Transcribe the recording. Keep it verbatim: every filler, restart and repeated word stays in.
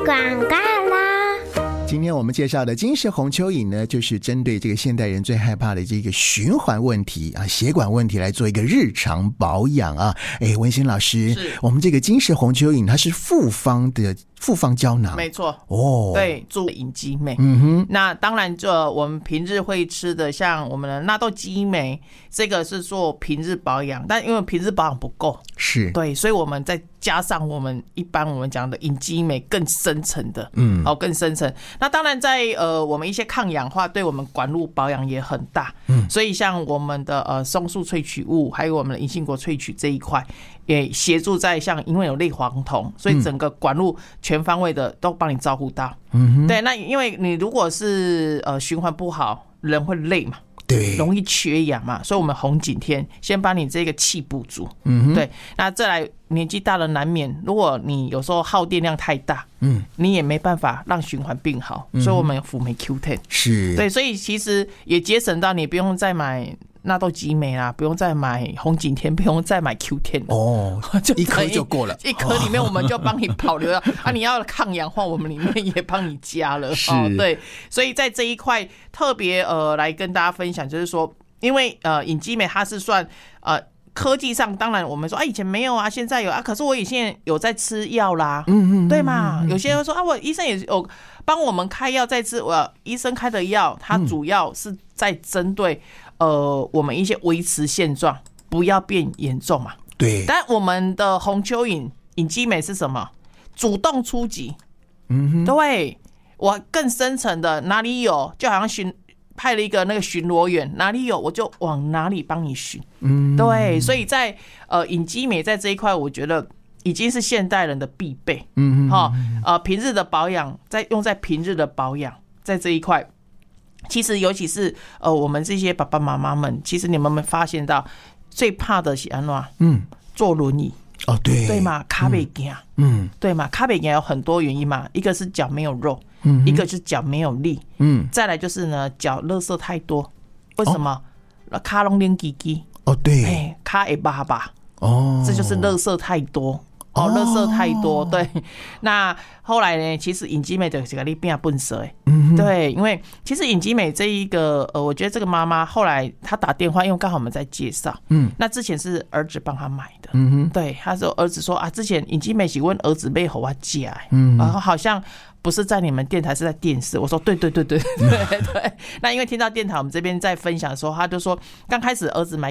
广告啦。 今天我们介绍的金石红蚯蚓呢，就是针对这个现代人最害怕的这个循环问题啊、血管问题来做一个日常保养啊。哎，文心老师，我们这个金石红蚯蚓它是复方的复方胶囊， 没错哦， 对，助隐肌美。 嗯哼， 那当然，就我们平日会吃的，像我们的纳豆激酶，这个是做平日保养，但因为平日保养不够， 是对，所以我们再加上我们一般我们讲的隐肌酶更深层的， 嗯， 哦，更深层。那当然在呃我们一些抗氧化对我们管路保养也很大，嗯，所以像我们的呃松树萃取物，还有我们的银杏果萃取这一块，也协助在像因为有类黄酮，所以整个管路全方位的都帮你照顾到。嗯，对，那因为你如果是呃循环不好，人会累嘛。 对， 容易缺氧嘛，所以我们红景天先把你这个气补足。 嗯， 对，那再来年纪大了难免，如果你有时候耗电量太大，嗯，你也没办法让循环变好，嗯、所以我们有辅酶 Q 十， 是， 对，所以其实也节省到你不用再买纳豆激酶啦，不用再买红景天，不用再买 Q 十哦， 就一颗就过了， 一颗里面我们就帮你保留了、哦、啊，你要抗氧化，我们里面也帮你加了， 是、 哦，对，所以在这一块特别呃来跟大家分享，就是说，因为呃隐肌酶它是算呃。科技上当然我们说啊以前没有啊现在有啊，可是我以前有在吃药啦，嗯嗯，对嘛，有些人说啊我医生也有帮我们开药在吃，我医生开的药它主要是在针对呃我们一些维持现状不要变严重嘛， 对， 但我们的红蚯蚓隐肌酶是什么？主动出击，嗯哼，对，我更深层的哪里有就好像寻派了一个那个巡逻员，哪里有我就往哪里帮你巡。嗯，对，所以在呃隐肌酶在这一块，我觉得已经是现代人的必备。嗯哈，呃平日的保养，在用在平日的保养，在这一块，其实尤其是呃我们这些爸爸妈妈们，其实你们有没有发现到最怕的是安怎？嗯，坐轮椅。 哦，对， 对嘛，卡不行，嗯，对嘛，卡不行有很多原因嘛，一个是脚没有肉，嗯，一个是脚没有力，嗯，再来就是呢，脚垃圾太多，为什么？卡拢连叽叽， 哦，对， 哎，卡会巴巴， 哦， 这就是垃圾太多。哦，垃圾太多，对。那后来呢？其实隐肌酶就是给你变笨蛇，哎，对，因为其实隐肌酶这一个，呃，我觉得这个妈妈后来她打电话，因为刚好我们在介绍，嗯，那之前是儿子帮她买的，嗯哼，对，他说儿子说啊，之前隐肌酶是问儿子背后我假，嗯，然后好像不是在你们电台，是在电视。我说对对对对对对。那因为听到电台我们这边在分享的时候，他就说刚开始儿子买